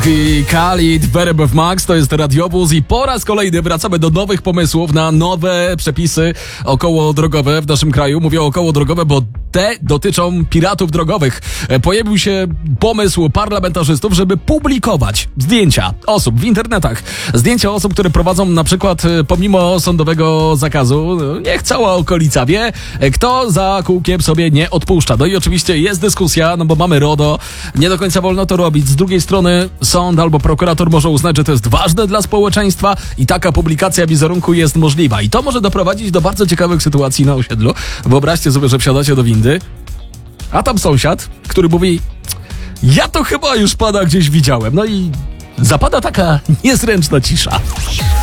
I Khalid, Verb Max, to jest Radiowóz i po raz kolejny wracamy do nowych pomysłów na nowe przepisy okołodrogowe w naszym kraju. Mówię okołodrogowe, bo te dotyczą piratów drogowych. Pojawił się pomysł parlamentarzystów, żeby publikować zdjęcia osób w internetach. Zdjęcia osób, które prowadzą na przykład pomimo sądowego zakazu. Niech cała okolica wie, kto za kółkiem sobie nie odpuszcza. No i oczywiście jest dyskusja, no bo mamy RODO. Nie do końca wolno to robić. Z drugiej strony sąd albo prokurator może uznać, że to jest ważne dla społeczeństwa i taka publikacja wizerunku jest możliwa. I to może doprowadzić do bardzo ciekawych sytuacji na osiedlu. Wyobraźcie sobie, że wsiadacie do windy, a tam sąsiad, który mówi: ja to chyba już pana gdzieś widziałem. No i zapada taka niezręczna cisza.